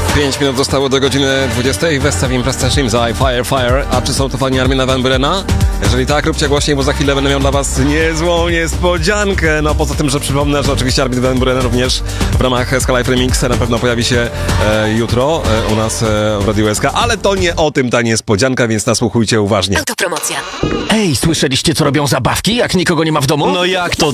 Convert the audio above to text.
5 minut zostało do godziny 20. Westawim Prestation za Fire. A czy są to fani Armina Van Burena? Jeżeli tak, róbcie głośniej, bo za chwilę będę miał dla was niezłą niespodziankę. No poza tym, że przypomnę, że oczywiście Armin Van Buren również w ramach SK Live Remix na pewno pojawi się jutro u nas w Radiu SK, ale to nie o tym ta niespodzianka, więc nasłuchujcie uważnie. Autopromocja. Ej, słyszeliście, co robią zabawki, jak nikogo nie ma w domu? No jak to?